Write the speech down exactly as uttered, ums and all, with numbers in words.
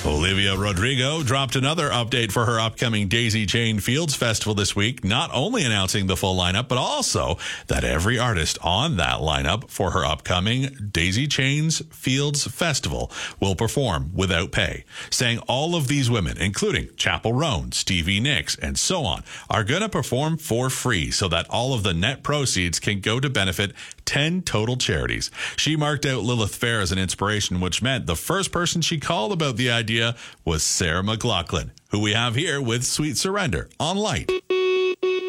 Olivia Rodrigo dropped another update for her upcoming Daisy Chain Fields Festival this week, not only announcing the full lineup, but also that every artist on that lineup for her upcoming Daisy Chains Fields Festival will perform without pay, saying all of these women, including Chappell Roan, Stevie Nicks, and so on, are going to perform for free so that all of the net proceeds can go to benefit ten total charities. She marked out Lilith Fair as an inspiration, which meant the first person she called about the idea was Sarah McLachlan, who we have here with Sweet Surrender on Light.